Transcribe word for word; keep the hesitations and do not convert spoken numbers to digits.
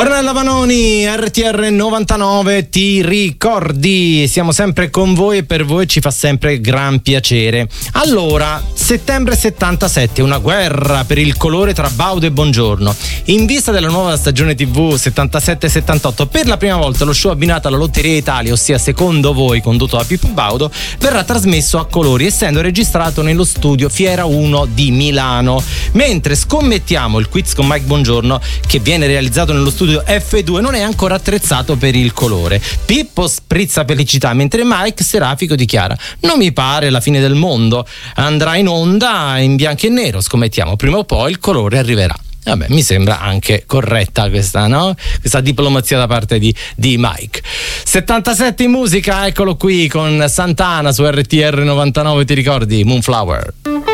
Ornella Vanoni, R T R novantanove, ti ricordi? Siamo sempre con voi e per voi ci fa sempre gran piacere. Allora, settembre settantasette, una guerra per il colore tra Baudo e Bongiorno. In vista della nuova stagione tivù settantasette settantotto, per la prima volta lo show abbinato alla Lotteria Italia, ossia Secondo Voi, condotto da Pippo Baudo, verrà trasmesso a colori, essendo registrato nello studio Fiera uno di Milano. Mentre Scommettiamo, il quiz con Mike Bongiorno, che viene realizzato nello studio F due, non è ancora attrezzato per il colore. Pippo sprizza felicità, mentre Mike Serafico dichiara: non mi pare la fine del mondo, andrà in onda in bianco e nero. Scommettiamo, prima o poi il colore arriverà. Vabbè, mi sembra anche corretta questa, no? Questa diplomazia da parte di, di Mike. settantasette in musica, eccolo qui con Santana su R T R novantanove, ti ricordi? Moonflower.